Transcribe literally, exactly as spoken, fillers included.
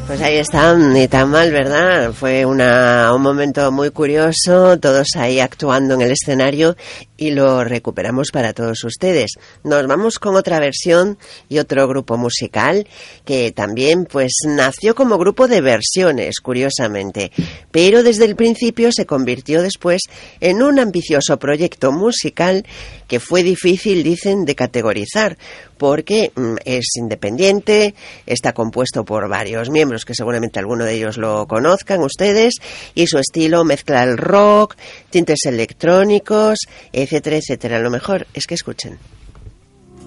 Pues ahí están, ni tan mal, ¿verdad? Fue una, un momento muy curioso, todos ahí actuando en el escenario y lo recuperamos para todos ustedes. Nos vamos con otra versión y otro grupo musical que también pues nació como grupo de versiones, curiosamente, pero desde el principio se convirtió después en un ambicioso proyecto musical que fue difícil, dicen, de categorizar, porque mm, es independiente, está compuesto por varios miembros que seguramente alguno de ellos lo conozcan ustedes, y su estilo mezcla el rock, tintes electrónicos, etcétera, etcétera. Lo mejor es que escuchen.